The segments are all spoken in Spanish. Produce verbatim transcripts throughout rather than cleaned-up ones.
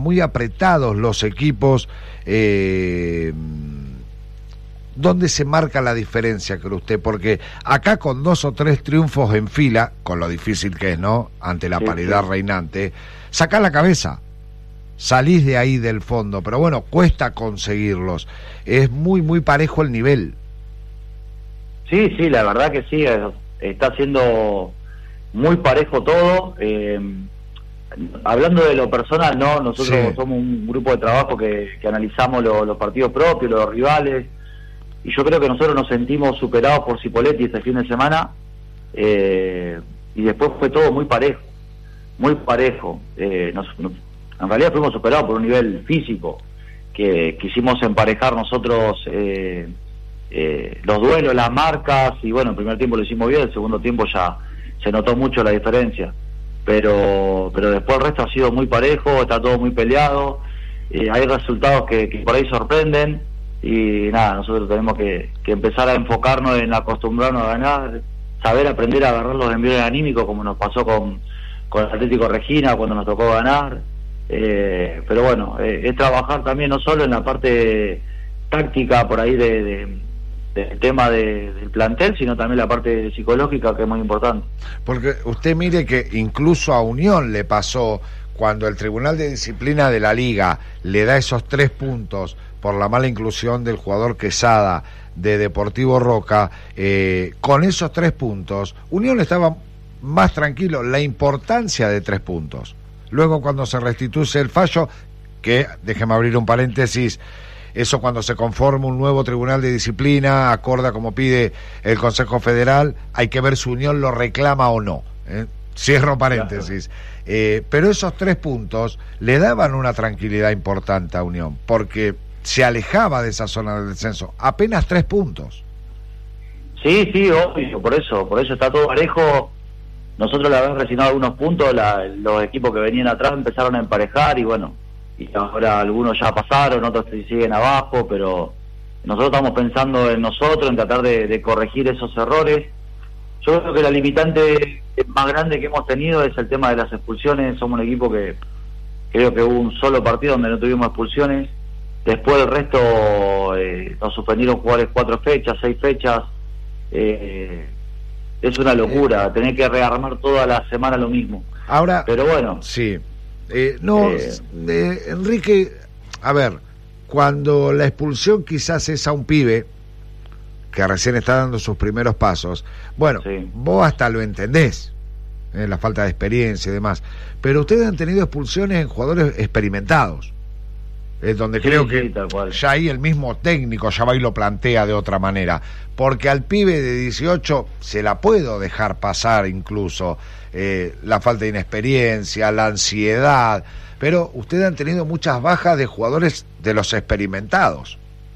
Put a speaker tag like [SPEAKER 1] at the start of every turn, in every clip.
[SPEAKER 1] muy apretados los equipos. Eh, ¿Dónde se marca la diferencia, cree usted? Porque acá con dos o tres triunfos en fila, con lo difícil que es, ¿no?, ante la sí, paridad sí. reinante, sacás la cabeza, salís de ahí del fondo, pero bueno, cuesta conseguirlos. Es muy, muy parejo el nivel.
[SPEAKER 2] Sí, sí, la verdad que sí, está siendo muy parejo todo. Eh, hablando de lo personal, no, nosotros sí. somos un grupo de trabajo que, que analizamos lo, los partidos propios, los rivales, y yo creo que nosotros nos sentimos superados por Cipolletti este fin de semana, eh, y después fue todo muy parejo, muy parejo. Eh, nos, nos, en realidad fuimos superados por un nivel físico, que quisimos emparejar nosotros eh, eh, los duelos, las marcas, y bueno, el primer tiempo lo hicimos bien, el segundo tiempo ya se notó mucho la diferencia, pero pero después el resto ha sido muy parejo, está todo muy peleado, eh, hay resultados que, que por ahí sorprenden, y nada, nosotros tenemos que, que empezar a enfocarnos en acostumbrarnos a ganar, saber aprender a agarrar los envíos anímicos, como nos pasó con, con el Atlético Regina cuando nos tocó ganar. Eh, pero bueno, eh, es trabajar también no solo en la parte táctica por ahí de, de, del tema de, del plantel, sino también la parte psicológica, que es muy importante.
[SPEAKER 1] Porque usted mire que incluso a Unión le pasó, cuando el Tribunal de Disciplina de la Liga le da esos tres puntos por la mala inclusión del jugador Quesada de Deportivo Roca, eh, con esos tres puntos Unión estaba más tranquilo. La importancia de tres puntos. Luego, cuando se restituye el fallo, que, déjeme abrir un paréntesis, eso cuando se conforma un nuevo tribunal de disciplina, acorda como pide el Consejo Federal, hay que ver si Unión lo reclama o no. ¿eh? Cierro paréntesis. Claro. Eh, pero esos tres puntos le daban una tranquilidad importante a Unión, porque se alejaba de esa zona del descenso. Apenas tres puntos.
[SPEAKER 2] Sí, sí, obvio, por eso, por eso está todo parejo. Nosotros le habíamos resignado algunos puntos, la, los equipos que venían atrás empezaron a emparejar y bueno, y ahora algunos ya pasaron, otros siguen abajo, pero nosotros estamos pensando en nosotros, en tratar de, de corregir esos errores. Yo creo que la limitante más grande que hemos tenido es el tema de las expulsiones. Somos un equipo que creo que hubo un solo partido donde no tuvimos expulsiones. Después el resto eh, nos suspendieron jugadores cuatro fechas, seis fechas. Eh, es una locura, tener que rearmar toda la semana lo mismo.
[SPEAKER 1] Ahora,
[SPEAKER 2] pero bueno.
[SPEAKER 1] Sí. Eh, no, eh, eh, Enrique, a ver, cuando la expulsión quizás es a un pibe que recién está dando sus primeros pasos, bueno, sí. vos hasta lo entendés, eh, la falta de experiencia y demás, pero ustedes han tenido expulsiones en jugadores experimentados, eh, donde sí, creo sí, que ya ahí el mismo técnico ya va y lo plantea de otra manera, porque al pibe de dieciocho se la puedo dejar pasar incluso, eh, la falta de inexperiencia, la ansiedad, pero ustedes han tenido muchas bajas de jugadores de los experimentados.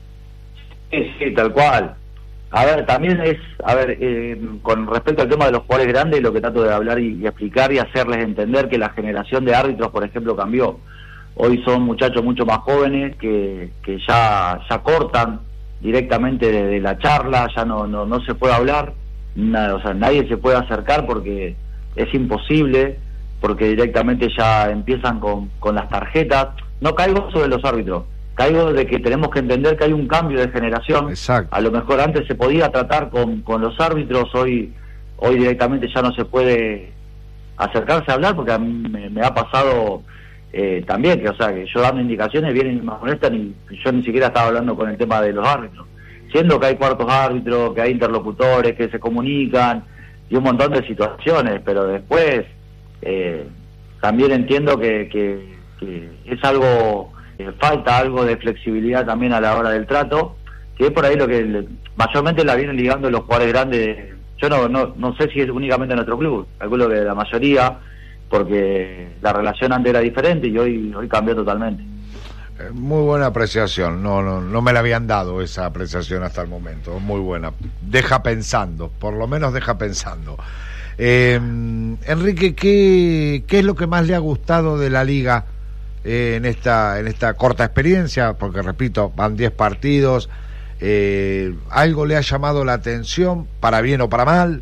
[SPEAKER 2] Sí, sí, tal cual. A ver, también es, a ver, eh, con respecto al tema de los jugadores grandes, lo que trato de hablar y, y explicar y hacerles entender que la generación de árbitros, por ejemplo, cambió. Hoy son muchachos mucho más jóvenes que, que ya ya cortan directamente desde la charla, ya no no, no se puede hablar, nada, o sea, nadie se puede acercar porque es imposible, porque directamente ya empiezan con, con las tarjetas. No caigo sobre los árbitros, caigo de que tenemos que entender que hay un cambio de generación.
[SPEAKER 1] Exacto.
[SPEAKER 2] A lo mejor antes se podía tratar con, con los árbitros, hoy hoy directamente ya no se puede acercarse a hablar, porque a mí me, me ha pasado eh, también, que o sea, que yo dando indicaciones vienen y me molestan y yo ni siquiera estaba hablando con el tema de los árbitros, siendo que hay cuartos árbitros, que hay interlocutores que se comunican y un montón de situaciones, pero después eh, también entiendo que, que, que es algo... Eh, falta algo de flexibilidad también a la hora del trato, que es por ahí lo que le, mayormente la vienen ligando los jugadores grandes. Yo no, no no sé si es únicamente nuestro club, calculo que la mayoría, porque la relación antes era diferente y hoy hoy cambió totalmente.
[SPEAKER 1] Eh, muy buena apreciación, no, no no me la habían dado esa apreciación hasta el momento, muy buena, deja pensando, por lo menos deja pensando. eh, Enrique, ¿qué, qué es lo que más le ha gustado de la liga en esta en esta corta experiencia? Porque repito, van diez partidos. Eh, ¿algo le ha llamado la atención, para bien o para mal?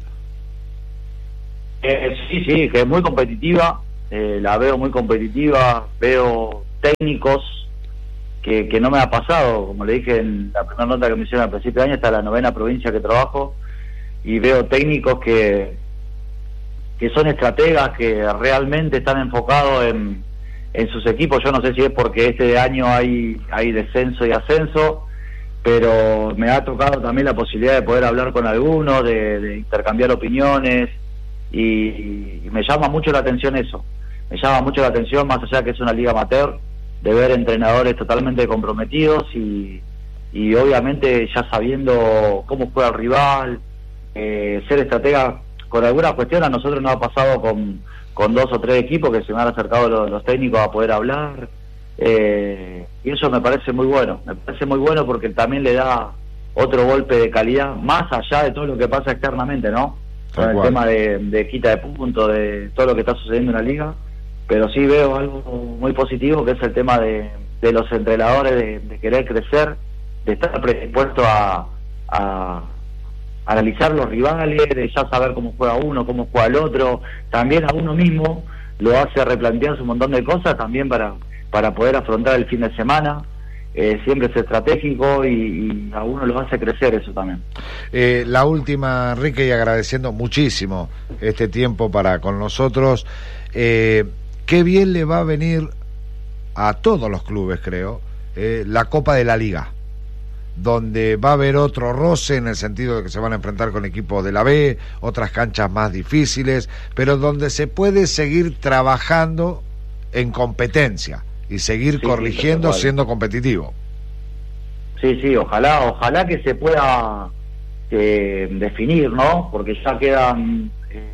[SPEAKER 2] Eh, sí, sí, que es muy competitiva, eh, la veo muy competitiva, veo técnicos que, que no me ha pasado. Como le dije en la primera nota que me hicieron al principio de año, está la novena provincia que trabajo, y veo técnicos que, que son estrategas, que realmente están enfocados en, en sus equipos. Yo no sé si es porque este año hay, hay descenso y ascenso, pero me ha tocado también la posibilidad de poder hablar con algunos, de, de intercambiar opiniones, y, y me llama mucho la atención eso. Me llama mucho la atención, más allá que es una liga amateur, de ver entrenadores totalmente comprometidos y, y obviamente ya sabiendo cómo juega el rival, eh, ser estratega. Con algunas cuestiones a nosotros nos ha pasado con, con dos o tres equipos que se me han acercado los, los técnicos a poder hablar, eh, y eso me parece muy bueno, me parece muy bueno porque también le da otro golpe de calidad, más allá de todo lo que pasa externamente, ¿no? Con el tema de, de quita de puntos, de todo lo que está sucediendo en la liga. Pero sí veo algo muy positivo, que es el tema de, de los entrenadores, de, de querer crecer, de estar predispuesto a, a, a analizar los rivales, de ya saber cómo juega uno, cómo juega el otro. También a uno mismo lo hace replantearse un montón de cosas, también para, para poder afrontar el fin de semana. Eh, siempre es estratégico y, y a uno lo hace crecer eso también.
[SPEAKER 1] Eh, la última, Enrique, y agradeciendo muchísimo este tiempo para con nosotros. Eh, Qué bien le va a venir a todos los clubes, creo, eh, la Copa de la Liga, donde va a haber otro roce en el sentido de que se van a enfrentar con equipos de la B, otras canchas más difíciles, pero donde se puede seguir trabajando en competencia y seguir sí, corrigiendo sí, siendo competitivo.
[SPEAKER 2] Sí, sí, ojalá, ojalá que se pueda eh, definir, ¿no? Porque ya quedan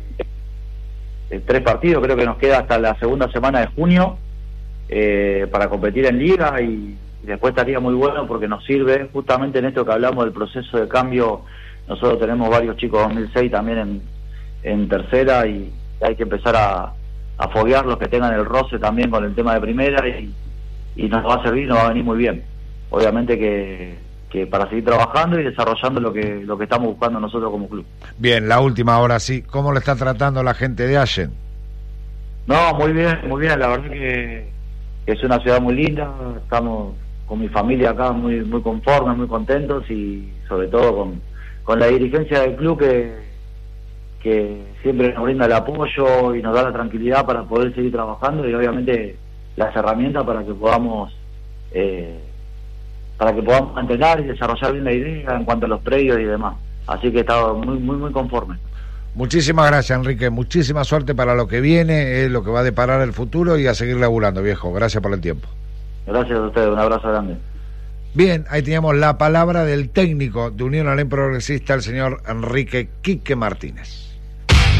[SPEAKER 2] tres partidos, creo que nos queda hasta la segunda semana de junio eh, para competir en liga, y después estaría muy bueno porque nos sirve justamente en esto que hablamos del proceso de cambio. Nosotros tenemos varios chicos dos mil seis también en, en tercera, y hay que empezar a, a foguear los que tengan el roce también con el tema de primera, y, y nos va a servir, nos va a venir muy bien. Obviamente que que para seguir trabajando y desarrollando lo que lo que estamos buscando nosotros como club.
[SPEAKER 1] Bien, la última ahora sí, ¿cómo le está tratando la gente de Allen?
[SPEAKER 2] No, muy bien, muy bien, la verdad que, que es una ciudad muy linda, estamos con mi familia acá muy muy conformes, muy contentos, y sobre todo con, con la dirigencia del club que, que siempre nos brinda el apoyo y nos da la tranquilidad para poder seguir trabajando, y obviamente las herramientas para que podamos eh, para que podamos entrenar y desarrollar bien la idea en cuanto a los predios y demás. Así que estaba muy, muy, muy conforme.
[SPEAKER 1] Muchísimas gracias, Enrique. Muchísima suerte para lo que viene, es lo que va a deparar el futuro, y a seguir laburando, viejo. Gracias por el tiempo.
[SPEAKER 2] Gracias a ustedes, un abrazo grande.
[SPEAKER 1] Bien, ahí teníamos la palabra del técnico de Unión Alem Progresista, el señor Enrique Quique Martínez.